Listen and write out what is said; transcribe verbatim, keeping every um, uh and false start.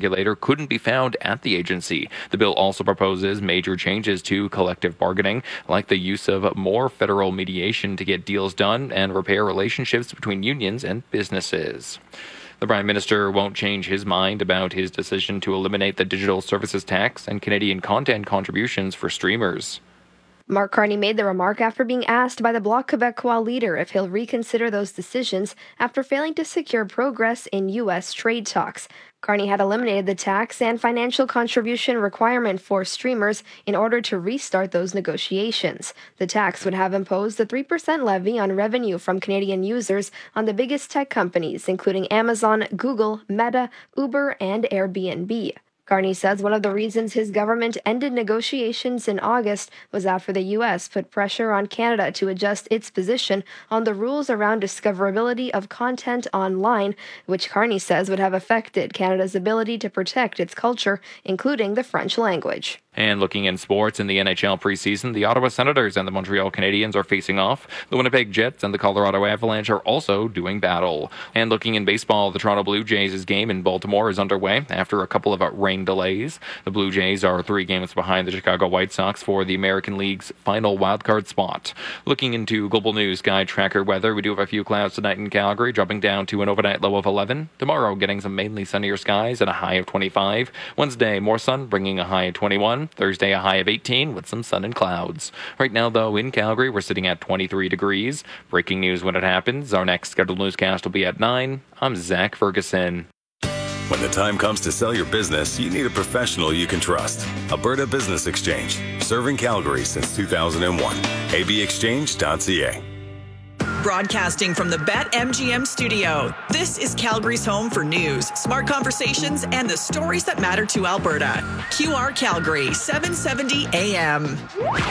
regulator couldn't be found at the agency. The bill also proposes major changes to collective bargaining, like the use of more federal mediation to get deals done and repair relationships between unions and businesses. The Prime Minister won't change his mind about his decision to eliminate the digital services tax and Canadian content contributions for streamers. Mark Carney made the remark after being asked by the Bloc Québécois leader if he'll reconsider those decisions after failing to secure progress in U S trade talks. Carney had eliminated the tax and financial contribution requirement for streamers in order to restart those negotiations. The tax would have imposed a three percent levy on revenue from Canadian users on the biggest tech companies, including Amazon, Google, Meta, Uber, and Airbnb. Carney says one of the reasons his government ended negotiations in August was after the U S put pressure on Canada to adjust its position on the rules around discoverability of content online, which Carney says would have affected Canada's ability to protect its culture, including the French language. And looking in sports, in the N H L preseason, the Ottawa Senators and the Montreal Canadiens are facing off. The Winnipeg Jets and the Colorado Avalanche are also doing battle. And looking in baseball, the Toronto Blue Jays' game in Baltimore is underway after a couple of rain delays. The Blue Jays are three games behind the Chicago White Sox for the American League's final wildcard spot. Looking into global news, Sky Tracker weather, we do have a few clouds tonight in Calgary, dropping down to an overnight low of eleven. Tomorrow, getting some mainly sunnier skies and a high of twenty-five. Wednesday, more sun, bringing a high of twenty-one. Thursday, a high of eighteen with some sun and clouds. Right now, though, in Calgary, we're sitting at twenty-three degrees. Breaking news when it happens. Our next scheduled newscast will be at nine. I'm Zach Ferguson. When the time comes to sell your business, you need a professional you can trust. Alberta Business Exchange, serving Calgary since two thousand one. a b exchange dot c a. Broadcasting from the BetMGM studio, this is Calgary's home for news, smart conversations, and the stories that matter to Alberta. Q R Calgary, seven seventy A M.